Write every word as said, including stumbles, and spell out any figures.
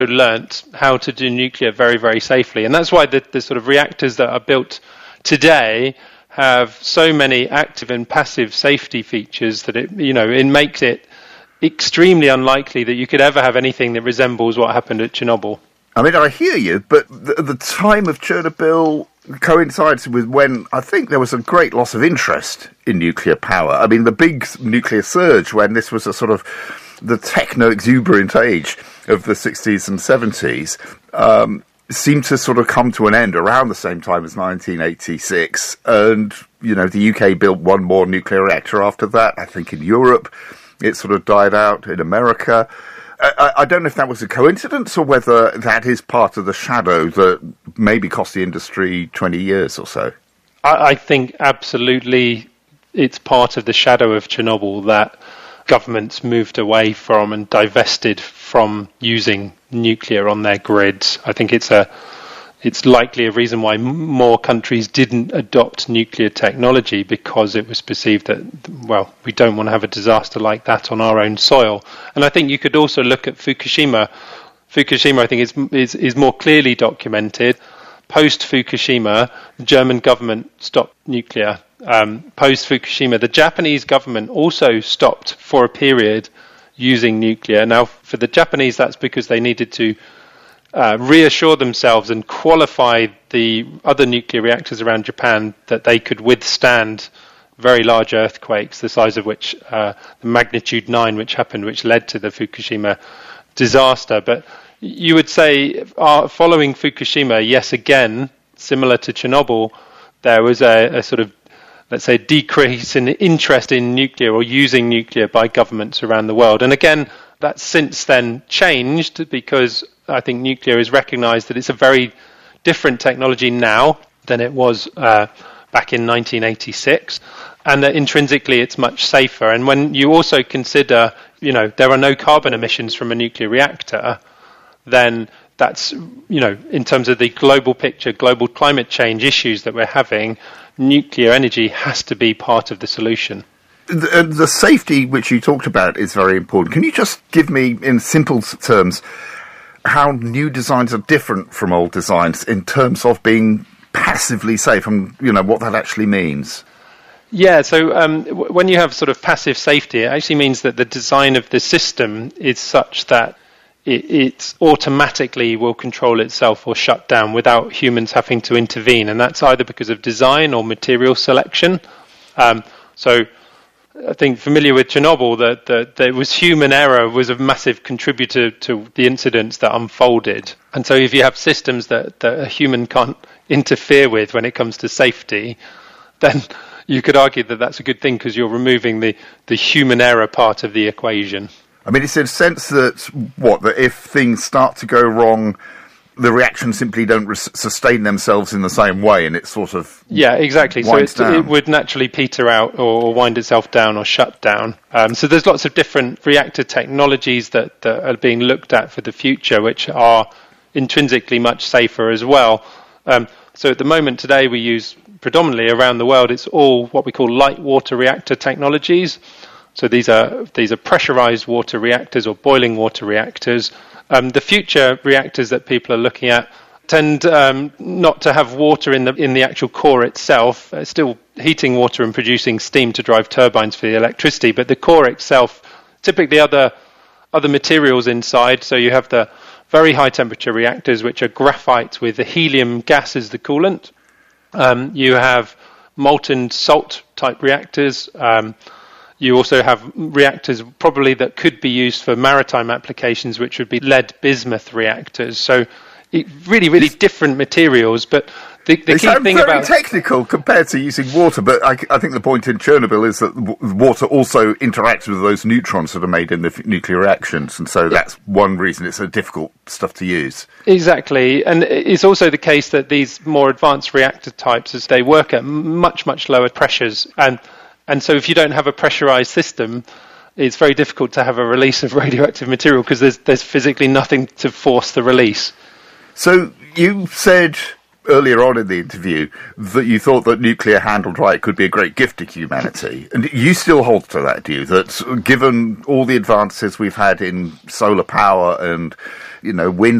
learnt how to do nuclear very, very safely. And that's why the, the sort of reactors that are built today have so many active and passive safety features that it, you know, it makes it extremely unlikely that you could ever have anything that resembles what happened at Chernobyl. I mean, I hear you, but the, the time of Chernobyl coincides with when I think there was a great loss of interest in nuclear power. I mean, the big nuclear surge when this was a sort of the techno-exuberant age of the sixties and seventies um, seemed to sort of come to an end around the same time as nineteen eighty-six. And, you know, the U K built one more nuclear reactor after that. I think in Europe it sort of died out, in America. I, I don't know if that was a coincidence or whether that is part of the shadow that maybe cost the industry twenty years or so. I, I think absolutely it's part of the shadow of Chernobyl that governments moved away from and divested from using nuclear on their grids. I think it's a it's likely a reason why more countries didn't adopt nuclear technology, because it was perceived that, well, we don't want to have a disaster like that on our own soil. And I think you could also look at Fukushima. Fukushima, I think, is is, is more clearly documented. Post-Fukushima, the German government stopped nuclear. Um, Post-Fukushima, the Japanese government also stopped for a period using nuclear. Now, for the Japanese, that's because they needed to uh, reassure themselves and qualify the other nuclear reactors around Japan that they could withstand very large earthquakes, the size of which, uh, the magnitude nine, which happened, which led to the Fukushima disaster. But you would say, uh, following Fukushima, yes, again, similar to Chernobyl, there was a, a sort of, let's say, decrease in interest in nuclear or using nuclear by governments around the world. And again, that's since then changed, because I think nuclear is recognised that it's a very different technology now than it was uh, back in nineteen eighty-six, and that intrinsically it's much safer. And when you also consider, you know, there are no carbon emissions from a nuclear reactor, then that's, you know, in terms of the global picture, global climate change issues that we're having, nuclear energy has to be part of the solution. The, the safety which you talked about is very important. Can you just give me, in simple terms, how new designs are different from old designs in terms of being passively safe, and, you know, what that actually means? Yeah, so um, w- when you have sort of passive safety, it actually means that the design of the system is such that it, it automatically will control itself or shut down without humans having to intervene, and that's either because of design or material selection. Um, so I think familiar with Chernobyl, that, that there was human error was a massive contributor to the incidents that unfolded. And so if you have systems that, that a human can't interfere with when it comes to safety, then you could argue that that's a good thing, because you're removing the, the human error part of the equation. I mean, it's in a sense that, what, that if things start to go wrong, the reactions simply don't res- sustain themselves in the same way, and it sort of yeah, exactly. So it, it would naturally peter out or wind itself down or shut down. Um, so there's lots of different reactor technologies that, that are being looked at for the future, which are intrinsically much safer as well. Um, so at the moment today, we use predominantly around the world, it's all what we call light water reactor technologies. So these are these are pressurized water reactors or boiling water reactors. Um, the future reactors that people are looking at tend um, not to have water in the in the actual core itself. It's still heating water and producing steam to drive turbines for the electricity, but the core itself, typically other other materials inside. So you have the very high temperature reactors, which are graphite with the helium gas as the coolant. Um, you have molten salt type reactors. Um, You also have reactors probably that could be used for maritime applications, which would be lead bismuth reactors. So it, really, really different materials. But the, the they key sound thing very about technical compared to using water. But I, I think the point in Chernobyl is that w- water also interacts with those neutrons that are made in the f- nuclear reactions, and so that's one reason it's so difficult stuff to use. Exactly, and it's also the case that these more advanced reactor types, as they work at much, much lower pressures, and And so if you don't have a pressurized system, it's very difficult to have a release of radioactive material, because there's, there's physically nothing to force the release. So you said earlier on in the interview that you thought that nuclear handled right could be a great gift to humanity. And you still hold to that, do you? That given all the advances we've had in solar power and, you know, wind